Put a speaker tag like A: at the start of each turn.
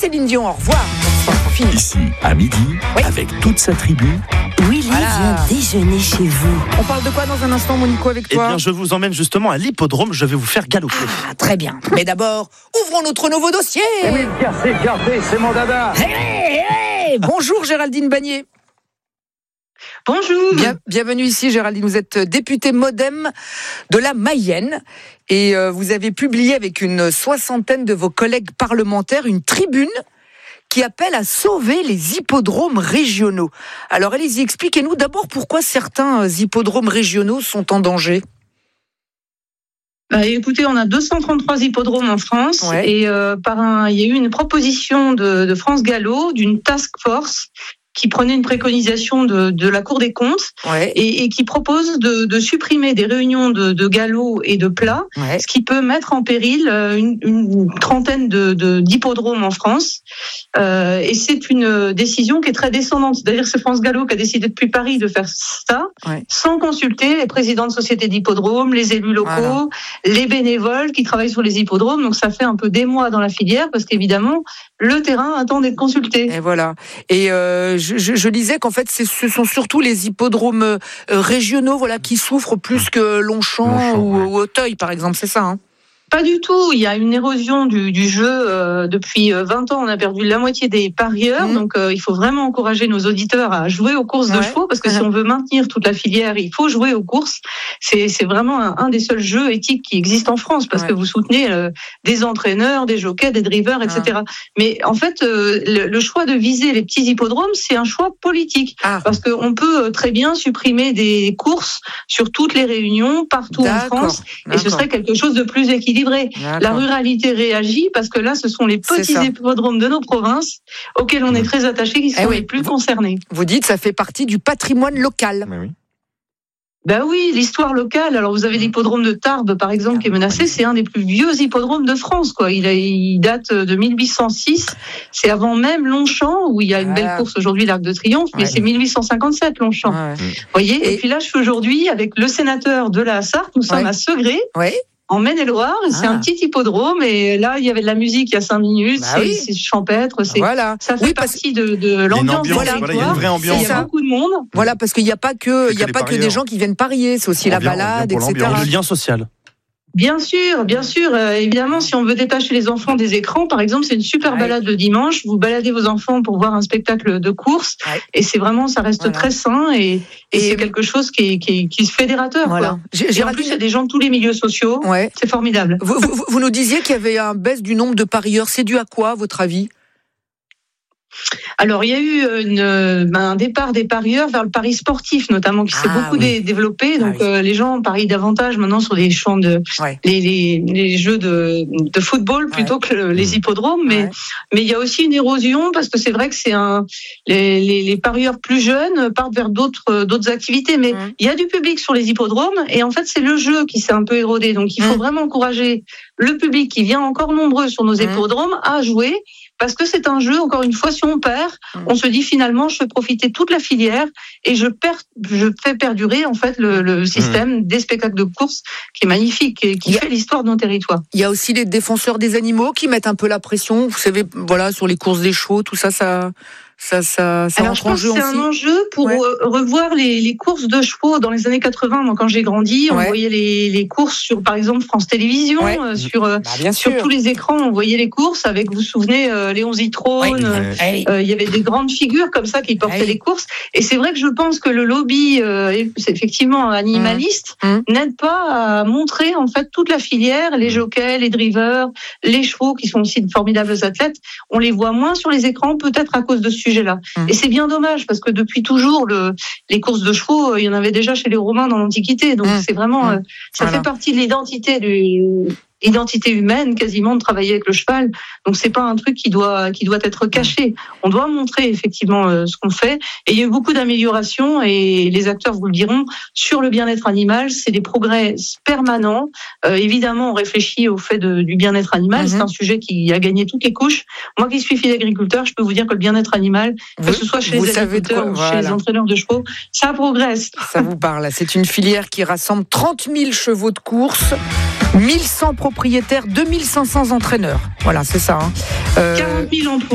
A: Céline Dion, au revoir. Bonsoir, fini.
B: Ici, à midi, avec toute sa tribu.
C: Willy vient déjeuner chez vous.
A: On parle de quoi dans un instant, Monico, avec toi?
B: Eh bien, je vous emmène justement à l'hippodrome. Je vais vous faire galoper.
A: Ah, très bien. Mais d'abord, ouvrons notre nouveau dossier.
D: Oui, café, c'est mon dada.
A: Hey, bonjour Géraldine Bagné.
E: Bonjour.
A: Bienvenue ici Géraldine, vous êtes députée MoDem de la Mayenne et vous avez publié avec une soixantaine de vos collègues parlementaires une tribune qui appelle à sauver les hippodromes régionaux. Alors allez-y, expliquez-nous d'abord pourquoi certains hippodromes régionaux sont en danger.
E: Écoutez, on a 233 hippodromes en France et il y a eu une proposition de France Gallo, d'une task force qui prenait une préconisation de la Cour des comptes et qui propose de supprimer des réunions de galop et de plat, ce qui peut mettre en péril une trentaine d'hippodromes en France. Et c'est une décision qui est très descendante. D'ailleurs, c'est France Gallo qui a décidé depuis Paris de faire ça, sans consulter les présidents de sociétés d'hippodromes, les élus locaux, les bénévoles qui travaillent sur les hippodromes. Donc ça fait un peu des mois dans la filière parce qu'évidemment, le terrain attend d'être consulté.
A: Et voilà. Et je lisais qu'en fait, ce sont surtout les hippodromes régionaux, qui souffrent plus que Longchamp ou Auteuil, par exemple. C'est ça, hein?
E: Pas du tout. Il y a une érosion du jeu. Depuis 20 ans, on a perdu la moitié des parieurs. Donc, il faut vraiment encourager nos auditeurs à jouer aux courses de chevaux, parce que si on veut maintenir toute la filière, il faut jouer aux courses. C'est vraiment un des seuls jeux éthiques qui existent en France, parce que vous soutenez des entraîneurs, des jockeys, des drivers, etc. Mais en fait, le choix de viser les petits hippodromes, c'est un choix politique, parce qu'on peut très bien supprimer des courses sur toutes les réunions, partout en France, et ce serait quelque chose de plus équilibré. La ruralité réagit parce que là, ce sont les petits hippodromes de nos provinces auxquels on est très attachés qui sont les plus concernés.
A: Vous dites, ça fait partie du patrimoine local.
B: Mais oui.
E: Ben oui, l'histoire locale. Alors vous avez l'hippodrome de Tarbes, par exemple, qui est menacé. C'est un des plus vieux hippodromes de France, quoi. Il date de 1806. C'est avant même Longchamp, où il y a une belle course aujourd'hui, l'Arc de Triomphe, mais c'est 1857 Longchamp. Vous voyez. Et puis là, je suis aujourd'hui avec le sénateur de la Sarthe. Nous sommes à Segré. En Maine-et-Loire, c'est un petit hippodrome, et là, il y avait de la musique il y a 5 minutes, c'est champêtre, ça fait partie de l'ambiance.
B: Il y a une vraie ambiance.
E: Il y a beaucoup de monde.
A: Voilà, parce qu'il n'y a pas que des gens qui viennent parier, c'est aussi la balade, etc.
B: Le lien social.
E: Bien sûr. Évidemment, si on veut détacher les enfants des écrans, par exemple, c'est une super balade le dimanche. Vous baladez vos enfants pour voir un spectacle de course, et c'est vraiment, ça reste très sain, et c'est quelque chose qui est fédérateur. Quoi. Et en plus, il y a des gens de tous les milieux sociaux. C'est formidable.
A: Vous nous disiez qu'il y avait une baisse du nombre de parieurs. C'est dû à quoi, à votre avis ?
E: Alors, il y a eu un départ des parieurs vers le pari sportif, notamment, qui s'est beaucoup développé. Donc, les gens parient davantage maintenant sur les champs les jeux de football plutôt que les hippodromes. Mais il y a aussi une érosion, parce que c'est vrai que les parieurs plus jeunes partent vers d'autres activités. Mais il y a du public sur les hippodromes, et en fait, c'est le jeu qui s'est un peu érodé. Donc, il faut vraiment encourager le public qui vient encore nombreux sur nos hippodromes à jouer. Parce que c'est un jeu, encore une fois, si on perd, on se dit finalement, je fais profiter toute la filière et je fais perdurer en fait le système des spectacles de course qui est magnifique et qui fait l'histoire de nos territoires.
A: Il y a aussi les défenseurs des animaux qui mettent un peu la pression, vous savez, sur les courses des chevaux, tout ça. Alors, je pense que c'est un enjeu pour
E: revoir les courses de chevaux dans les années 80. Moi, quand j'ai grandi, on voyait les courses sur, par exemple, France Télévisions, sur tous les écrans, on voyait les courses avec, vous vous souvenez, Léon Zitrone. Il y avait des grandes figures comme ça qui portaient les courses. Et c'est vrai que je pense que le lobby, effectivement animaliste, n'aide pas à montrer en fait toute la filière, les jockeys, les drivers, les chevaux qui sont aussi de formidables athlètes. On les voit moins sur les écrans, peut-être à cause de ce sujet-là. Et c'est bien dommage, parce que depuis toujours, les courses de chevaux, il y en avait déjà chez les Romains dans l'Antiquité. Donc c'est vraiment, ça fait partie de l'identité humaine quasiment de travailler avec le cheval. Donc c'est pas un truc qui doit être caché. On doit montrer effectivement ce qu'on fait. Et il y a eu beaucoup d'améliorations, et les acteurs vous le diront, sur le bien-être animal. C'est des progrès permanents. Évidemment, on réfléchit au fait du bien-être animal. C'est un sujet qui a gagné toutes les couches. Moi qui suis fille d'agriculteur, je peux vous dire que le bien-être animal, que ce soit chez les agriculteurs ou chez les entraîneurs de chevaux, ça progresse.
A: Ça vous parle. C'est une filière qui rassemble 30 000 chevaux de course, 1100 propriétaires, 2500 entraîneurs. Voilà, c'est ça.
E: 40 000 emplois.